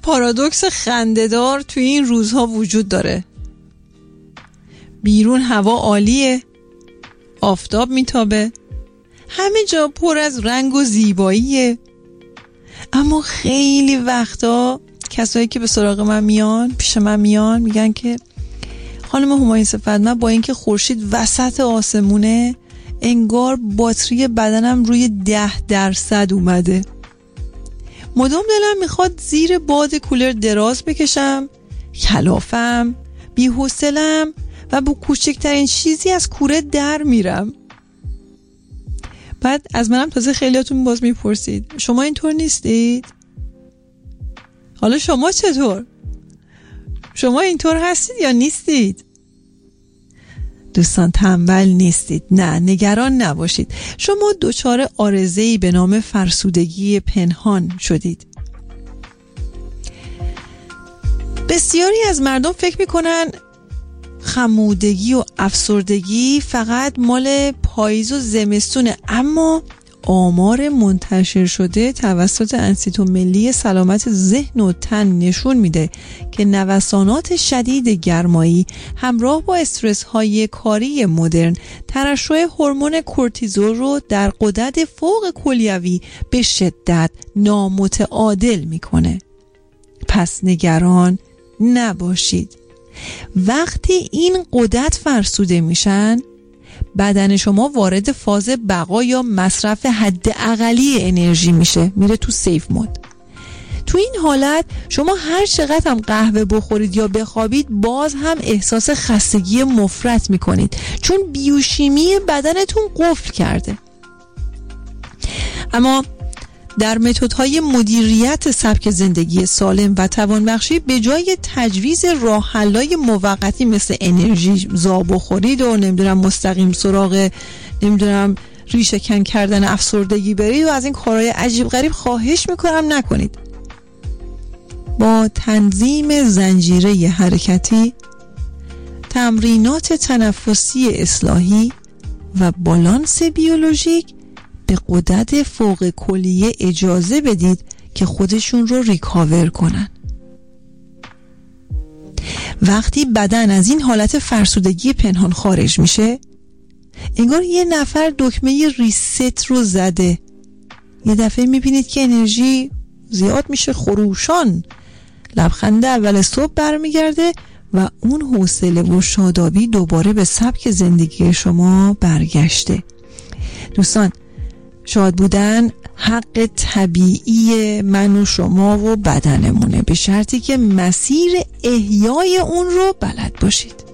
پارادوکس خنده‌دار توی این روزها وجود داره. بیرون هوا عالیه، آفتاب میتابه، همه جا پر از رنگ و زیباییه، اما خیلی وقتا کسایی که به سراغ من میان، پیش من میان، میگن که خانم همایون صفت، من با اینکه خورشید وسط آسمونه انگار باتری بدنم روی 10% اومده. مدام دلم میخواد زیر باد کولر دراز بکشم، کلافم، بی‌حوصله‌ام و با کوچکترین چیزی از کوره در میرم. بعد از منم تازه خیلیاتون باز میپرسید شما اینطور نیستید؟ حالا شما چطور؟ شما اینطور هستید یا نیستید؟ دوستان تنبل نیستید، نه، نگران نباشید. شما دچار عارضه‌ای به نام فرسودگی پنهان شدید. بسیاری از مردم فکر میکنن خمودگی و افسردگی فقط مال پاییز و زمستونه، اما آمار منتشر شده توسط انستیتو ملی سلامت ذهن و تن نشون میده که نوسانات شدید گرمایی همراه با استرس های کاری مدرن ترشح هورمون کورتیزول رو در غدد فوق کلیوی به شدت نامتعادل میکنه. پس نگران نباشید. وقتی این غدد فرسوده میشن، بدن شما وارد فاز بقا یا مصرف حداقلی انرژی میشه، میره تو سیف مود. تو این حالت شما هر چقدر هم قهوه بخورید یا بخوابید باز هم احساس خستگی مفرط میکنید، چون بیوشیمی بدنتون قفل کرده. اما در متدهای مدیریت سبک زندگی سالم و توانبخشی به جای تجویز راه حل‌های موقتی مثل انرژی زا بخورید و مستقیم سراغ ریشه کن کردن افسردگی برید و از این کارهای عجیب غریب خواهش میکنم نکنید. با تنظیم زنجیره حرکتی، تمرینات تنفسی اصلاحی و بالانس بیولوژیک به غدد فوق کلیه اجازه بدید که خودشون رو ریکاور کنن. وقتی بدن از این حالت فرسودگی پنهان خارج میشه، انگار یه نفر دکمه ریست رو زده. یه دفعه میبینید که انرژی زیاد میشه، خروشان، لبخند اول صبح برمیگرده و اون حوصله و شادابی دوباره به سبک زندگی شما برگشته. دوستان، شاد بودن حق طبیعی من و شما و بدنمونه، به شرطی که مسیر احیای اون رو بلد باشید.